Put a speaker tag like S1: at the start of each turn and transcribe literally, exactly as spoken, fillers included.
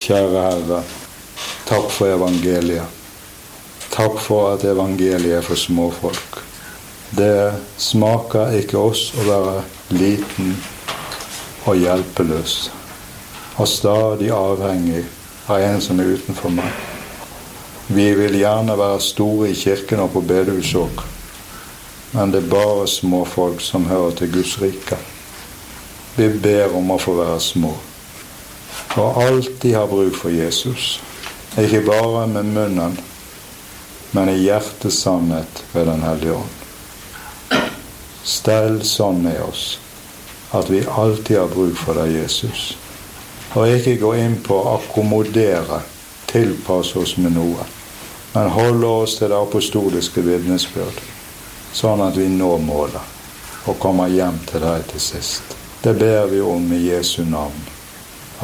S1: Kjære Herre, takk for evangeliet. Takk for at evangeliet er for småfolk. Det smaker ikke oss å være liten og hjelpeløs, og stadig avhengig av en som er utenfor meg. Vi vil gjerne være store i kirken og på bedehuset også, men det er bare småfolk som hører til Guds rike. Vi ber om å få være små, og alltid ha bruk for Jesus, ikke bare med munnen, men i hjertets sannhet ved den hellige ånd. Stell sånn med oss, at vi alltid har bruk for deg, Jesus, og ikke gå inn på å akkommodere, tilpasse oss med noe, men holde oss til det apostoliske vitnesbyrd, sånn at vi når målet og kommer hjem til deg til sist. Det ber vi om i Jesu navn.